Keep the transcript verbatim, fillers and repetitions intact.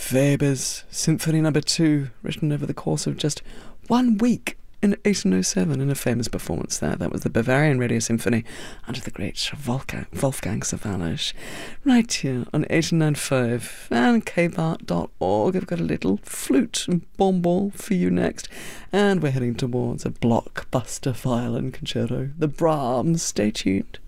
Weber's Symphony Number Two, written over the course of just one week in eighteen oh seven, in a famous performance there. That was the Bavarian Radio Symphony under the great Wolfgang, Wolfgang Sawallisch, right here on eighty nine point five and k bart dot org. I've got a little flute and bonbon for you next, and we're heading towards a blockbuster violin concerto, the Brahms. Stay tuned.